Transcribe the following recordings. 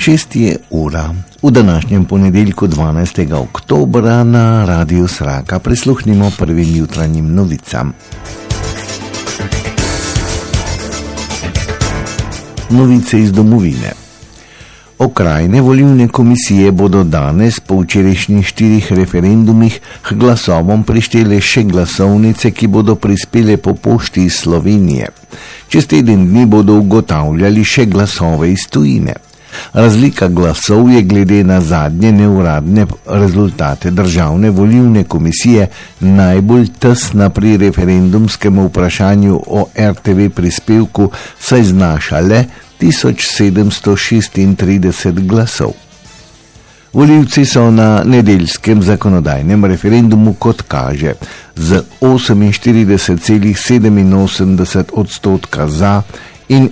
6:00. V današnjem ponedeljku 12. oktobra na Radiu Sraka prisluhnimo prvim jutranjim novicam. Novice iz domovine. Okrajne volilne komisije bodo danes po včerajšnjih 4 referendumih k glasovom prištele še glasovnice, ki bodo prispele po pošti iz Slovenije. Čez teden dni bodo ugotavljali še glasove iz tujine. Razlika glasov je glede na zadnje neuradne rezultate Državne volilne komisije najbolj tesna pri referendumskem vprašanju o RTV prispevku, saj znaša le 1736 glasov. Volivci so na nedeljskem zakonodajnem referendumu, kot kaže, z 48,87% za in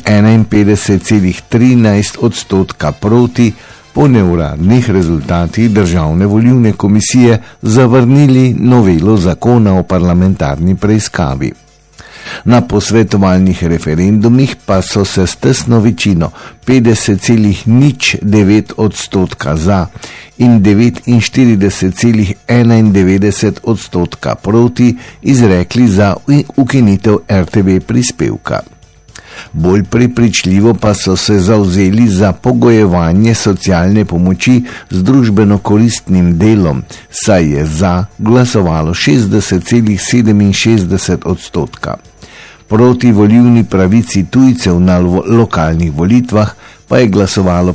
51,13% proti po neuradnih rezultatih Državne volilne komisije zavrnili novelo zakona o parlamentarni preiskavi. Na posvetovalnih referendumih pa so se s tesno večino 50,09% za in 49,91% proti izrekli za ukinitev RTV prispevka. Bolj prepričljivo pa so se zavzeli za pogojevanje socialne pomoči z družbeno koristnim delom, saj je za glasovalo 60,67%. Proti volilni pravici tujcev na lokalnih volitvah pa je glasovalo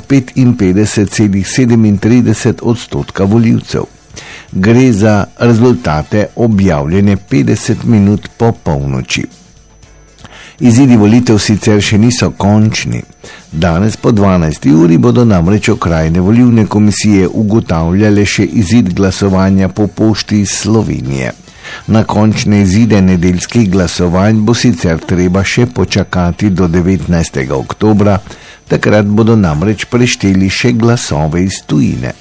55,37% volivcev. Gre za rezultate objavljene 50 minut po polnoči. Izidi volitev sicer še niso končni. Danes po 12. uri bodo namreč okrajne volilne komisije ugotavljale še izid glasovanja po pošti iz Slovenije. Na končne izide nedeljskih glasovanj bo sicer treba še počakati do 19. oktobra, takrat bodo namreč prešteli še glasove iz tujine.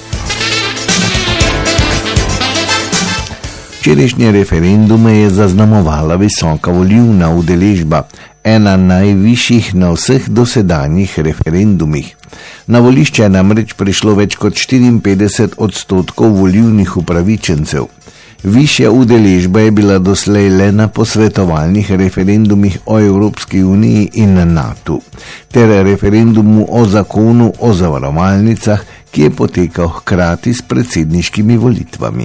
Včerajšnje referendume je zaznamovala visoka volilna udeležba, ena najvišjih na vseh dosedanjih referendumih. Na volišče je namreč prišlo več kot 54% volilnih upravičencev. Višja udeležba je bila doslej le na posvetovalnih referendumih o Evropski uniji in NATO, ter referendumu o zakonu o zavarovalnicah, ki je potekal hkrati s predsedniškimi volitvami.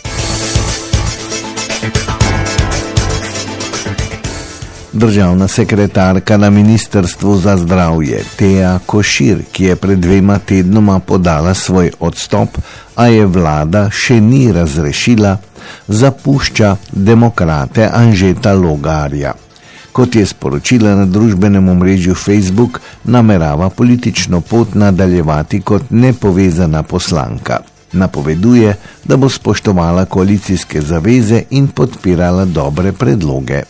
Državna sekretarka na Ministrstvu za zdravje Teja Košir, ki je pred 2 tednoma podala svoj odstop, a je vlada še ni razrešila, zapušča demokrate Anžeta Logarja. Kot je sporočila na družbenem omrežju Facebook, namerava politično pot nadaljevati kot nepovezana poslanka. Napoveduje, da bo spoštovala koalicijske zaveze in podpirala dobre predloge.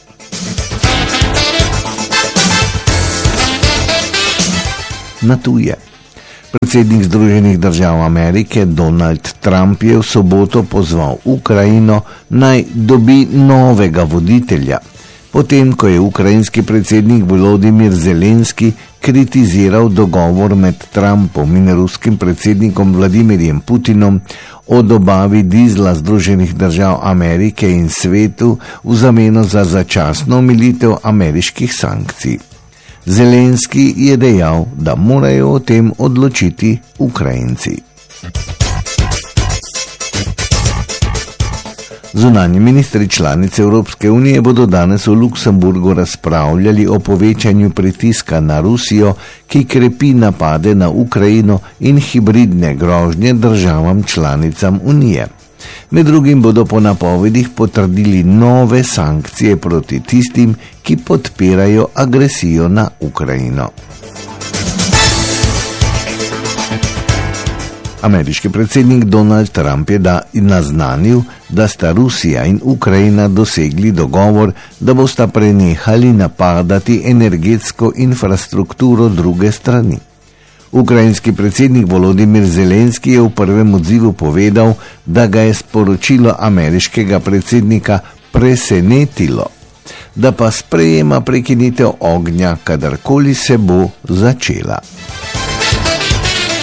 Na tuje. Predsednik Združenih držav Amerike Donald Trump je v soboto pozval Ukrajino naj dobi novega voditelja, potem ko je ukrajinski predsednik Volodymyr Zelenski kritiziral dogovor med Trumpom in ruskim predsednikom Vladimirjem Putinom o dobavi dizla Združenih držav Amerike in svetu v zameno za začasno omilitev ameriških sankcij. Zelenski je dejal, da morajo o tem odločiti Ukrajinci. Zunanji ministri članice Evropske unije bodo danes v Luksemburgu razpravljali o povečanju pritiska na Rusijo, ki krepi napade na Ukrajino in hibridne grožnje državam članicam unije. Med drugim bodo po napovedih potrdili nove sankcije proti tistim, ki podpirajo agresijo na Ukrajino. Ameriški predsednik Donald Trump je naznanil, da sta Rusija in Ukrajina dosegli dogovor, da bosta prenehali napadati energetsko infrastrukturo druge strani. Ukrajinski predsednik Volodymyr Zelenski je v prvem odzivu povedal, da ga je sporočilo ameriškega predsednika presenetilo, da pa sprejema prekinitev ognja, kadarkoli se bo začela.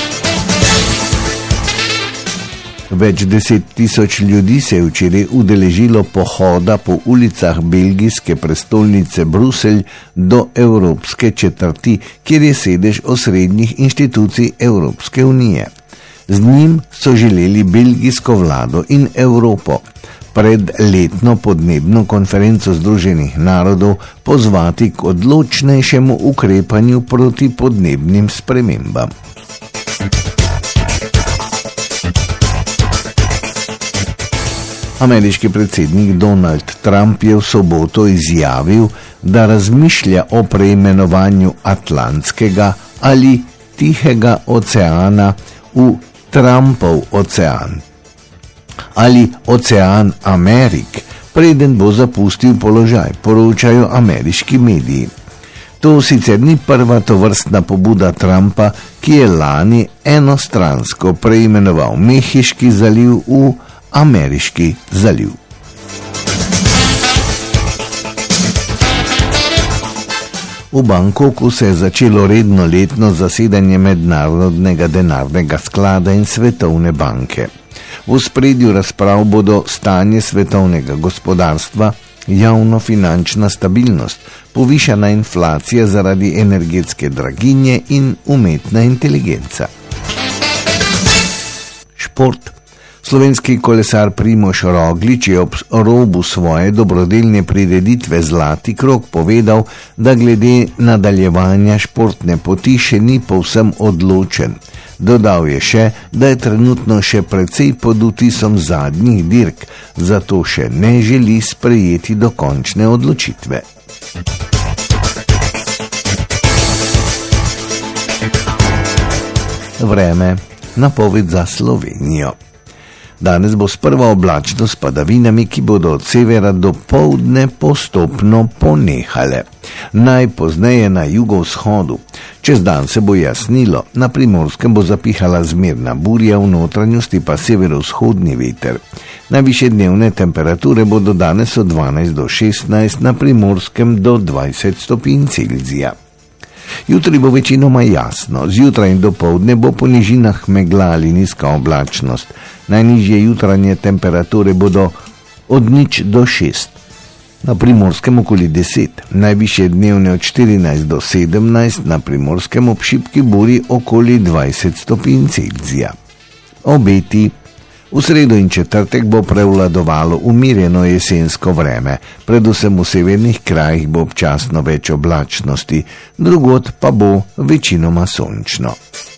Več 10.000 ljudi se je včeraj udeležilo pohoda po ulicah belgijske prestolnice Bruselj do Evropske četrti, kjer je sedež osrednjih inštitucij Evropske unije. Z njim so želeli belgijsko vlado in Evropo pred letno podnebno konferenco Združenih narodov pozvati k odločnejšemu ukrepanju proti podnebnim spremembam. Ameriški predsednik Donald Trump je v soboto izjavil, da razmišlja o preimenovanju Atlantskega ali Tihega oceana v Trumpov ocean ali Ocean Amerik, preden bo zapustil položaj, poročajo ameriški mediji. To sicer ni prva tovrstna pobuda Trumpa, ki je lani enostransko preimenoval Mehiški zaliv v Ameriški zaliv. V Bangkoku se je začelo redno letno zasedanje Mednarodnega denarnega sklada in Svetovne banke. V ospredju razprav bodo stanje svetovnega gospodarstva, javnofinančna stabilnost, povišana inflacija zaradi energetske draginje in umetna inteligenca. Šport. Slovenski kolesar Primož Roglič je ob robu svoje dobrodelne prireditve Zlati krog povedal, da glede nadaljevanja športne poti še ni povsem odločen. Dodal je še, da je trenutno še precej pod vtisom zadnjih dirk, zato še ne želi sprejeti dokončne odločitve. Vreme. Napoved za Slovenijo. Danes bo sprva oblačno s padavinami, ki bodo od severa do poldne postopno ponehale. Najpozneje na jugovzhodu. Čez dan se bo jasnilo, na Primorskem bo zapihala zmerna burja, v notranjosti pa severovzhodni veter. Najvišje dnevne temperature bodo danes od 12 do 16, na Primorskem do 20 stopinj Celzija. Jutri bo večinoma jasno, zjutraj in dopoldne bo po nižinah megla ali nizka oblačnost. Najnižje jutranje temperature bodo od 0 do 6. Na Primorskem okoli 10, najvišje dnevne od 14 do 17, na Primorskem ob šibki buri okoli 20 stopinj Celzija. Obeti. V sredo in četrtek bo prevladovalo umirjeno jesensko vreme, predvsem v severnih krajih bo občasno več oblačnosti, drugod pa bo večinoma sončno.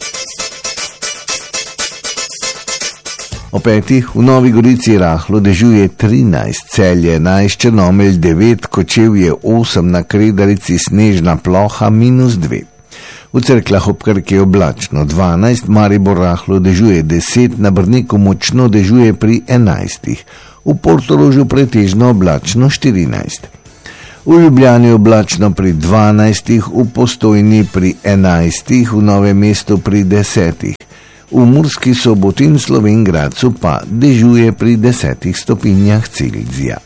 O 5. v Novi Gorici rahlo dežuje 13, Celje 11, Črnomelj 9, Kočevje 8, na Kredarici snežna ploha -2. V Cerkljah ob Krki oblačno 12, Maribor rahlo dežuje 10, na Brniku močno dežuje pri 11, v Portorožu pretežno oblačno 14. V Ljubljani oblačno pri 12, v Postojni pri 11, v Novem mestu pri 10, v Murski Soboti in Slovenj Gradcu pa dežuje pri 10 stopinjah Celzija.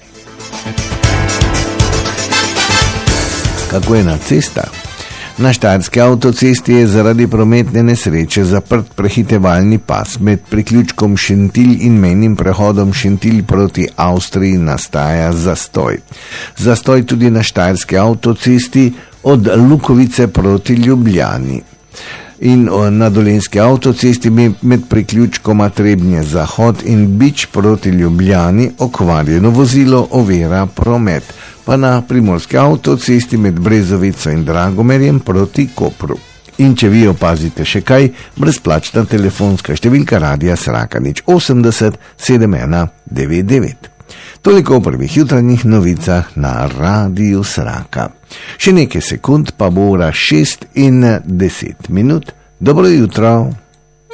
Kako je na cestah? Na štajerski avtocesti je zaradi prometne nesreče zaprt prehitevalni pas. Med priključkom Šentilj in mejnim prehodom Šentilj proti Avstriji nastaja zastoj. Zastoj tudi na štajerski avtocesti od Lukovice proti Ljubljani. In na dolenjski avtocesti med priključkoma Trebnje Zahod in Bič proti Ljubljani okvarjeno vozilo ovira promet, pa na primorski avtocesti med Brezovico in Dragomerjem proti Kopru. In če vi opazite še kaj, brezplačna telefonska številka Radia Sraka 80 7199. Toliko o prvih jutranjih novicah na Radiu Sraka. Še nekaj sekund pa bo ura 6:10. Dobro jutro.